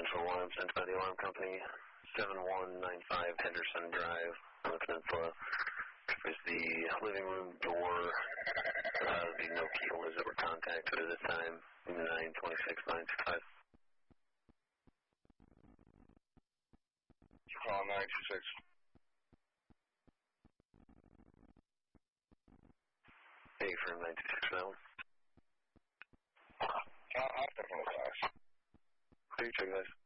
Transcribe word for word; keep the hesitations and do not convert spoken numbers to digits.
Central Alarm sent by the alarm company, seven one nine five Henderson Drive on the peninsula. There's the living room door. Uh, the no key holders that were contacted at this time, nine twenty-six nine sixty-five. Call nine two six. Hey, from nine two six now. Uh, I'll take one of those. Hey, check guys.